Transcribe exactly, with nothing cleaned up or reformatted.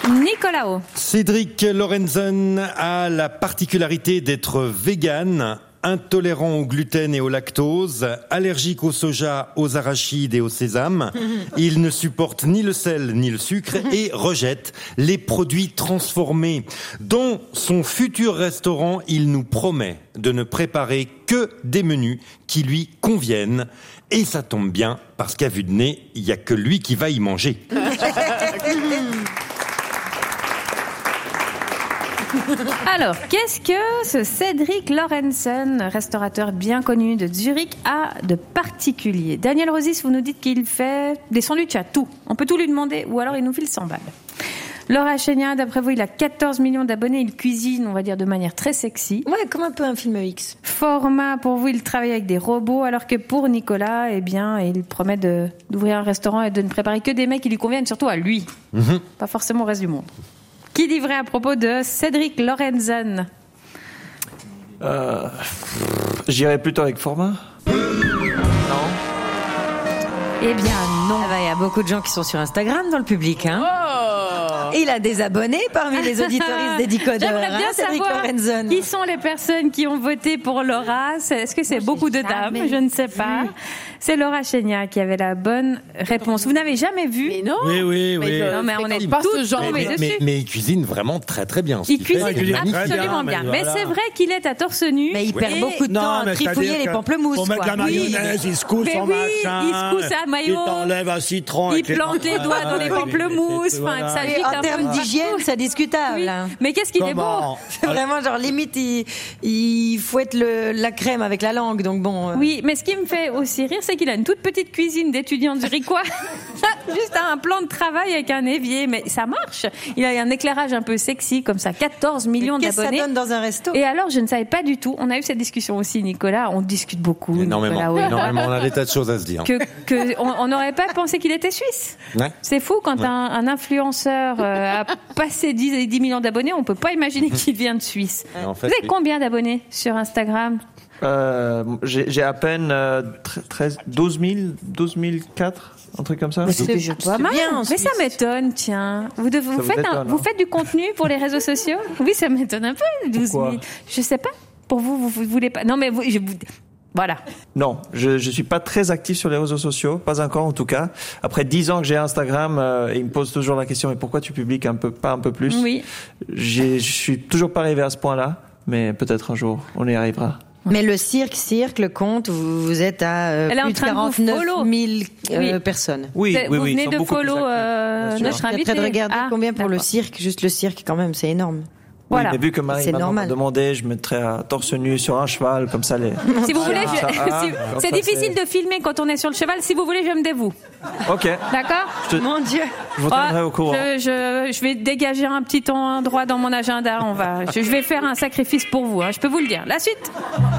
Nicolas O. Cédric Lorenzen a la particularité d'être vegan, intolérant au gluten et au lactose, allergique au soja, aux arachides et au sésame. Il ne supporte ni le sel ni le sucre et rejette les produits transformés. Dans son futur restaurant, il nous promet de ne préparer que des menus qui lui conviennent. Et ça tombe bien, parce qu'à vue de nez, il n'y a que lui qui va y manger. Alors, qu'est-ce que ce Cédric Lorenzen, restaurateur bien connu de Zurich, a de particulier? Daniel Rosis, vous nous dites qu'il fait des sandwichs à tout. On peut tout lui demander, ou alors il nous file cent balles. Laura Chénia, d'après vous, il a quatorze millions d'abonnés, il cuisine, on va dire, de manière très sexy. Ouais, comme un peu un film X. Format, pour vous, il travaille avec des robots, alors que pour Nicolas, eh bien, il promet de, d'ouvrir un restaurant et de ne préparer que des mecs qui lui conviennent, surtout à lui. Mm-hmm. Pas forcément au reste du monde. Qui dit vrai à propos de Cédric Lorenzen? euh, J'irais plutôt avec format. Non. Eh bien, non. Ah bah, il y a beaucoup de gens qui sont sur Instagram dans le public, hein. Oh, Il a des abonnés parmi les auditoristes des Décodeurs. J'aimerais bien hein, Cédric savoir Lorenzen. qui sont les personnes qui ont voté pour Laura. Est-ce que c'est Moi, beaucoup de dames? Je ne sais pas. Vu. C'est Laura Chénia qui avait la bonne réponse. Vous n'avez jamais vu? Mais non. Oui, oui, oui. Non, mais on est pas tous ce genre tombés mais, dessus. mais, mais il cuisine vraiment très très bien. Il cuisine fait, absolument bien. bien. Mais, mais voilà. c'est vrai qu'il est à torse nu. Mais il perd et... beaucoup de non, temps à trifouiller les pamplemousses. Pour mettre la mayonnaise, oui. il se couche mais en oui, machin. il se couche à maillot. Il t'enlève un citron. Il plante les, les doigts dans les pamplemousses. Enfin, ça agite en termes d'hygiène, c'est discutable. Oui. Mais qu'est-ce qu'il est beau. C'est vraiment genre limite, il, il fouette le, la crème avec la langue. Donc bon. Euh... Oui, mais ce qui me fait aussi rire, c'est qu'il a une toute petite cuisine d'étudiant zurichois. Juste un plan de travail avec un évier, mais ça marche. Il a un éclairage un peu sexy, comme ça, quatorze millions qu'est-ce d'abonnés. Qu'est-ce que ça donne dans un resto? Et alors, je ne savais pas du tout. On a eu cette discussion aussi, Nicolas. On discute beaucoup. Énormément. Nicolas, oui. Énormément. On a des tas de choses à se dire. Que, que on n'aurait pas pensé qu'il était suisse. Ouais. C'est fou quand ouais. un, un influenceur euh, a passé dix, dix millions d'abonnés, on peut pas imaginer qu'il vient de Suisse. En fait, Vous avez oui. combien d'abonnés sur Instagram? euh, j'ai, j'ai à peine euh, treize, douze mille, douze mille quatre. Un truc comme ça. Mais c'est, c'est pas mal. Bien, mais ça m'étonne, tiens. Vous, devez, vous, vous, faites un, vous faites du contenu pour les réseaux sociaux? Oui, ça m'étonne un peu, douze mille. Je sais pas. Pour vous, vous, vous voulez pas. Non, mais vous, je vous. Voilà. Non, je je suis pas très actif sur les réseaux sociaux, pas encore en tout cas. Après dix ans que j'ai Instagram, euh, ils me posent toujours la question, mais pourquoi tu publies un peu, pas un peu plus? Oui. J'ai, je suis toujours pas arrivé à ce point-là, mais peut-être un jour, on y arrivera. Mais le cirque, cirque, le compte, vous, vous êtes à euh, plus de quarante-neuf mille euh, oui. personnes. Oui, oui, vous oui. venez de follow euh, notre invité. Après de regarder ah, combien pour d'accord. le cirque, juste le cirque quand même, c'est énorme. Voilà. Oui, mais vu que Marie m'a demandé, je mettrais à torse nu sur un cheval, comme ça les... Si vous voulez, je... ça, ah, si... c'est ça, difficile c'est... de filmer quand on est sur le cheval. Si vous voulez, je me dévoue. Ok. D'accord te... Mon Dieu. Je vous tiendrai oh, au courant. Je, je, je vais dégager un petit endroit dans mon agenda. On va, je, je vais faire un sacrifice pour vous. Hein, je peux vous le dire. La suite.